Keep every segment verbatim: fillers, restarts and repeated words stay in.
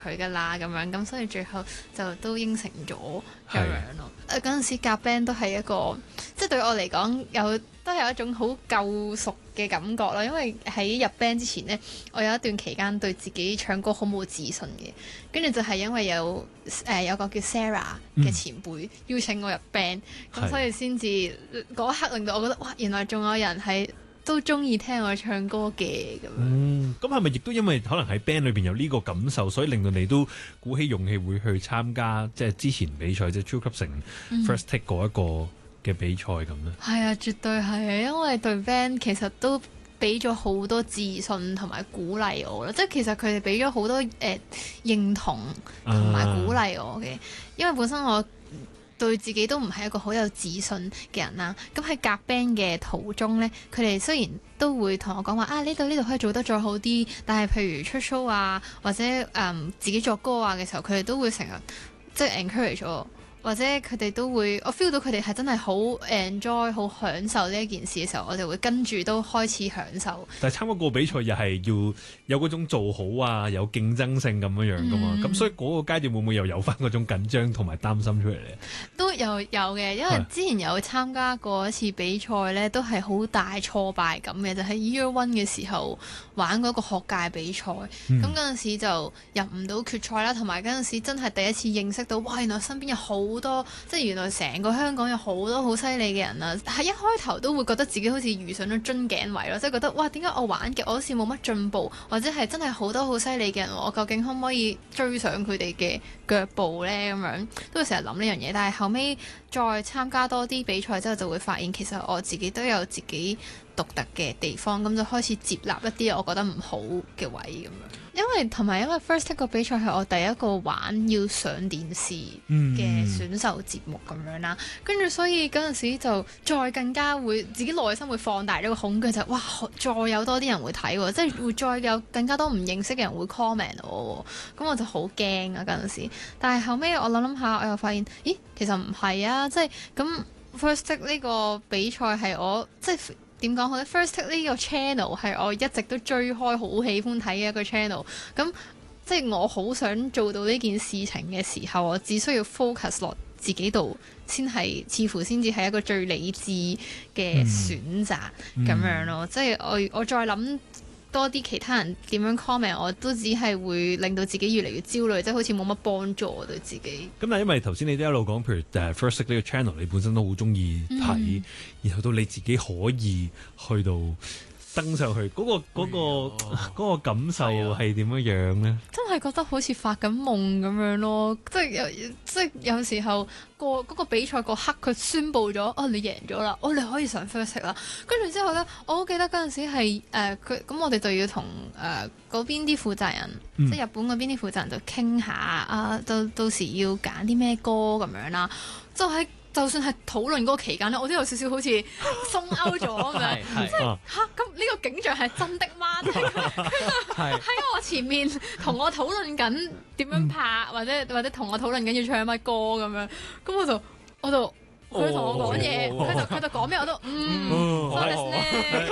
佢噶啦咁樣，咁所以最後就都應承咗咁樣咯。誒嗰陣時夾 band 都係一個，即係對我嚟講有都有一種好救贖嘅感覺咯。因為喺入 band 之前呢，我有一段期間對自己唱歌好冇自信嘅，跟住就係因為有誒、呃、有個叫 Sarah 嘅前輩邀請我入 band，咁、嗯、所以先至嗰一刻令到我覺得哇，原來仲有人係都中意聽我唱歌嘅咁樣。 嗯，咁係咪亦都因為可能喺 band 裏邊有呢個感受，所以令到你都鼓起勇氣會去參加即係之前比賽，即係超級城 First Take 嗰一個嘅比賽咁呢？係、 嗯、啊，絕對係啊，因為對 band 其實都俾咗好多自信同埋鼓勵我啦，即係其實佢哋俾咗好多誒、呃、認同同埋鼓勵我嘅、啊，因為本身我對自己都唔係一個好有自信嘅人啦，咁喺夾 band 嘅途中呢，佢哋雖然都會同我講話啊，呢度呢度可以做得再好啲，但係譬如出 show 啊或者誒、嗯、自己作歌啊嘅時候，佢哋都會成日即係 encourage 我。或者佢哋都會，我 feel 到佢哋係真係好 enjoy、好享受呢一件事嘅時候，我就會跟住都開始享受。 但係參加個比賽又係要有嗰種做好啊，有競爭性咁樣樣噶嘛，咁、嗯、所以嗰個階段會唔會又有翻嗰種緊張同埋擔心出嚟咧？都有有嘅，因為之前有參加過一次比賽咧，都係好大挫敗感嘅，就喺、是、Year One 嘅時候玩嗰個學界比賽，咁嗰陣時就入唔到決賽啦，同埋嗰陣時真係第一次認識到，哇！原來身邊有好好多即係原來成個香港有好多好犀利嘅人啊！係一開頭都會覺得自己好似遇上咗樽頸位咯，即係覺得哇，點解我玩嘅我好似冇乜進步，或者係真係好多好犀利嘅人，我究竟可唔可以追上佢哋嘅腳步呢？咁樣都會成日諗呢樣嘢。但係後尾再參加多啲比賽之後，就會發現其實我自己都有自己獨特嘅地方，咁就開始接納一啲我覺得唔好嘅位咁樣。因為同埋因為 First Take 個比賽係我第一個玩要上電視嘅選秀節目咁樣啦，跟、嗯、住所以嗰陣時就再更加會自己內心會放大咗個恐懼，就係、哇再有多啲人會睇喎，即係會再有更加多唔認識嘅人會 comment 我，咁我就好驚啊嗰陣時。但係後尾我諗諗下，我又發現，咦其實唔係啊，即係咁 First Take 呢個比賽係我即係。點講好咧 ？First Take 呢個 channel 係我一直都追開、好喜歡睇嘅一個 channel。咁即係我好想做到呢件事情嘅時候，我只需要 focus 落自己度，先係似乎先至係一個最理智嘅選擇咁、嗯、樣咯。嗯、即係我我再諗多啲其他人點樣 comment， 我都只係會令到自己越嚟越焦慮，即係好似冇乜幫助對自己。咁但係因為頭先你都一路講，譬如誒 First Take 呢個 channel， 你本身都好中意睇，嗯、然後到你自己可以去到登上去，嗰、嗰個嗰、嗰個嗰、嗰個感受係點樣樣呢？ 真係覺得好似發緊夢咁樣咯，即係有即係有時候個嗰、嗰個比賽嗰刻佢宣佈咗，哦你贏咗啦，哦你可以上 First Take 啦，跟住之後呢，我好記得嗰陣時係誒佢咁，我哋就要同誒嗰邊啲負責人，嗯、即係日本嗰邊啲負責人就傾下啊，到到時要揀啲咩歌咁樣啦，就喺、是。就算係討論嗰個期間咧，我都有少少好似鬆勾咗咁樣，即係嚇咁呢個景象係真的嗎？喺我前面同我討論緊點樣拍，嗯、或者或者同我討論緊要唱乜歌咁樣，咁我就我就佢同我講嘢，佢、哦、就佢就講咩我都嗯，所以咧。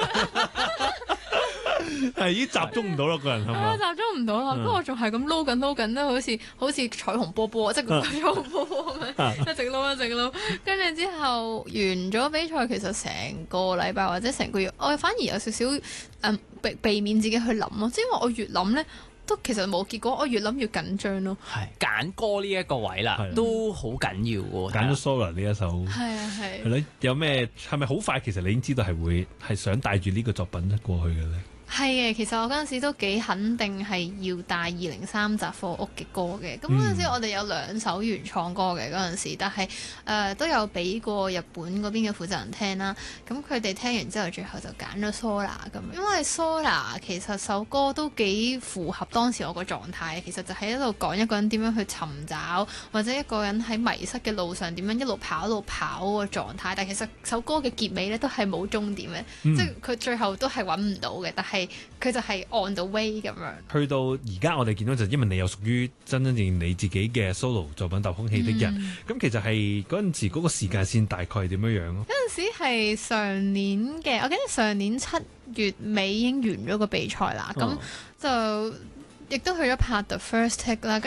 係已經集中唔到咯，個人係嘛？ 集中唔到啦，不過我仲係咁撈緊撈緊咧，好似好似彩虹波波，即係個彩虹波波咁樣，一直撈一直撈。跟住之後完咗比賽，其實成個禮拜或者成個月，我反而有少少誒避避免自己去諗咯，即係因為我越諗咧，都其實冇結果，我越諗越緊張咯。 係揀歌呢一個位啦，都好緊要喎。 揀咗 Sora 呢一首， 係啊係。 係咯，有咩係咪好快？其實你已經知道係會係想帶住呢個作品過去嘅咧？ 係嘅，其實我嗰陣時都幾肯定係要帶二零三雜貨屋嘅歌嘅。咁嗰陣時我哋有兩首原創歌嘅嗰陣時，但係誒、呃、都有俾過日本嗰邊嘅負責人聽啦。咁佢哋聽完之後，最後就揀咗 Sora 咁。因為 Sora 其實首歌都幾符合當時我個狀態，其實就喺度講一個人點樣去尋找，或者一個人喺迷失嘅路上點樣一路跑一路跑個狀態。但其實首歌嘅結尾咧都係冇終點嘅，嗯、即係佢最後都係揾唔到嘅。但係佢就係 on the way 咁樣。去到而家我哋見到就因為你有屬於真真正正你自己嘅 solo 作品《鬥空氣的人》，咁、嗯、其實係嗰陣時嗰個時間線大概係點樣樣咯？ 嗰陣時係上年嘅，我記得上年七月尾已經完咗個比賽啦，咁、哦、就亦都去咗拍 The First Take 啦。